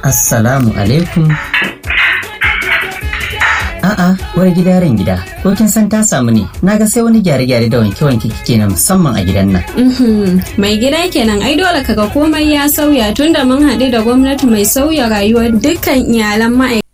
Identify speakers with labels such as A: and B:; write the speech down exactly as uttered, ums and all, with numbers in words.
A: Assalamu alaikum. A'a, wani gida yaran gida, ko kin san ta samu ne? Naga sai wani gyare-gyare da wanke-wanke kike na musamman a gidan nan.
B: Mhm. Mai gida kenan ai dole kaga komai ya sauya tunda mun haɗu da gwamnati mai sauya rayuwar dukkan iyalan ma'aikata.